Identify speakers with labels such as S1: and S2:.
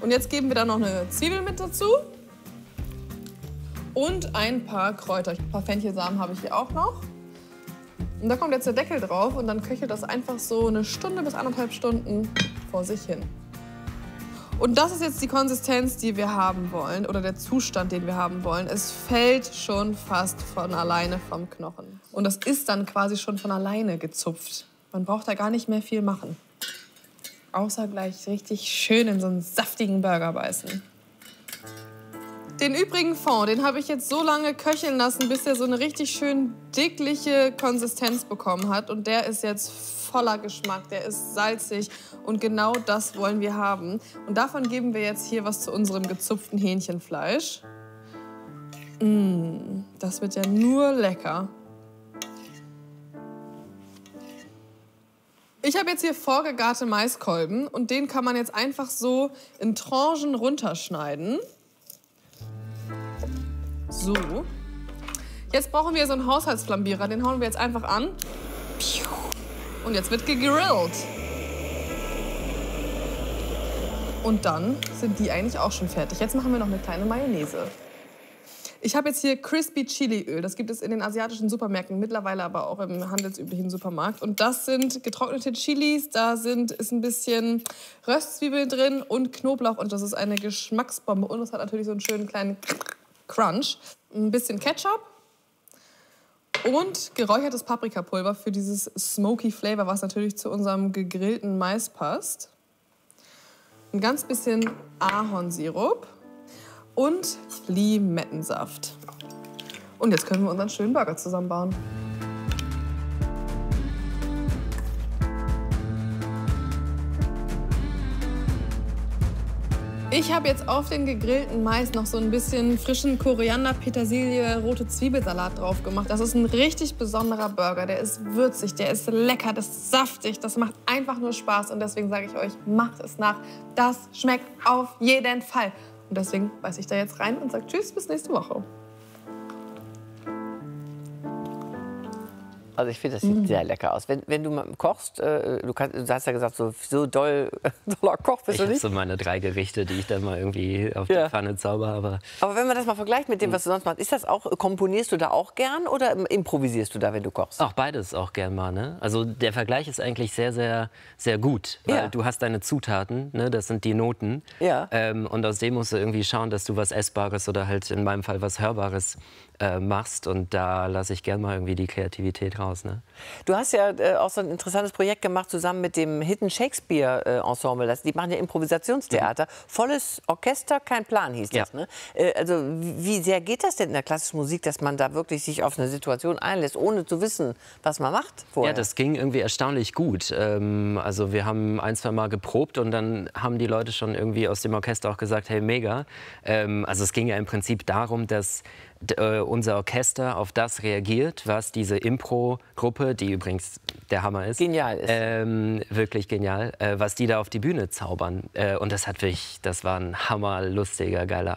S1: Und jetzt geben wir da noch eine Zwiebel mit dazu. Und ein paar Kräuter. Ein paar Fenchelsamen habe ich hier auch noch. Und da kommt jetzt der Deckel drauf und dann köchelt das einfach so 1 Stunde bis 1,5 Stunden vor sich hin. Und das ist jetzt die Konsistenz, die wir haben wollen, oder der Zustand, den wir haben wollen. Es fällt schon fast von alleine vom Knochen. Und das ist dann quasi schon von alleine gezupft. Man braucht da gar nicht mehr viel machen. Außer gleich richtig schön in so einen saftigen Burger beißen. Den übrigen Fond, den habe ich jetzt so lange köcheln lassen, bis er so eine richtig schön dickliche Konsistenz bekommen hat. Und der ist jetzt voller Geschmack, der ist salzig und genau das wollen wir haben. Und davon geben wir jetzt hier was zu unserem gezupften Hähnchenfleisch. Das wird ja nur lecker. Ich habe jetzt hier vorgegarte Maiskolben und den kann man jetzt einfach so in Tranchen runterschneiden. So. Jetzt brauchen wir so einen Haushaltsflambierer, den hauen wir jetzt einfach an. Und jetzt wird gegrillt. Und dann sind die eigentlich auch schon fertig. Jetzt machen wir noch eine kleine Mayonnaise. Ich habe jetzt hier Crispy Chiliöl. Das gibt es in den asiatischen Supermärkten, mittlerweile aber auch im handelsüblichen Supermarkt. Und das sind getrocknete Chilis, da ist ein bisschen Röstzwiebeln drin und Knoblauch. Und das ist eine Geschmacksbombe. Und es hat natürlich so einen schönen kleinen Crunch. Ein bisschen Ketchup und geräuchertes Paprikapulver für dieses smoky Flavor, was natürlich zu unserem gegrillten Mais passt. Ein ganz bisschen Ahornsirup und Limettensaft. Und jetzt können wir unseren schönen Burger zusammenbauen. Ich habe jetzt auf den gegrillten Mais noch so ein bisschen frischen Koriander, Petersilie, rote Zwiebelsalat drauf gemacht. Das ist ein richtig besonderer Burger. Der ist würzig, der ist lecker, das ist saftig. Das macht einfach nur Spaß. Und deswegen sage ich euch, macht es nach. Das schmeckt auf jeden Fall. Und deswegen beiße ich da jetzt rein und sage tschüss, bis nächste Woche.
S2: Also ich finde, das sieht sehr lecker aus. Wenn du mal kochst, du hast ja gesagt, so doller Koch bist du nicht.
S3: Ich habe so meine 3 Gerichte, die ich dann mal irgendwie auf die Pfanne zauber.
S2: Aber wenn man das mal vergleicht mit dem, was du sonst machst, komponierst du da auch gern oder improvisierst du da, wenn du kochst?
S3: Auch beides auch gern mal. Ne? Also der Vergleich ist eigentlich sehr, sehr, sehr gut. Weil du hast deine Zutaten, ne? Das sind die Noten.
S2: Ja.
S3: Und aus dem musst du irgendwie schauen, dass du was Essbares oder halt in meinem Fall was Hörbares machst. Und da lasse ich gern mal irgendwie die Kreativität raus. Ne?
S2: Du hast ja auch so ein interessantes Projekt gemacht zusammen mit dem Hidden Shakespeare Ensemble. Die machen ja Improvisationstheater. Volles Orchester, kein Plan hieß das. Ne? Also wie sehr geht das denn in der klassischen Musik, dass man da wirklich sich auf eine Situation einlässt, ohne zu wissen, was man macht vorher?
S3: Ja, das ging irgendwie erstaunlich gut. Also wir haben 1, 2 Mal geprobt und dann haben die Leute schon irgendwie aus dem Orchester auch gesagt, hey, mega. Also es ging ja im Prinzip darum, dass unser Orchester auf das reagiert, was diese Impro-Gruppe, die übrigens der Hammer ist.
S2: Genial ist.
S3: Wirklich genial, was die da auf die Bühne zaubern. Und das war ein hammerlustiger, geiler